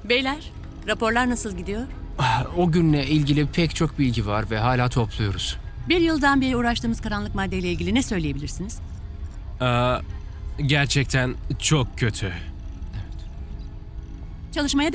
Beyler, raporlar nasıl gidiyor? O günle ilgili pek çok bilgi var ve hala topluyoruz. Bir yıldan beri uğraştığımız karanlık maddeyle ilgili ne söyleyebilirsiniz? Gerçekten çok kötü. Çalışmaya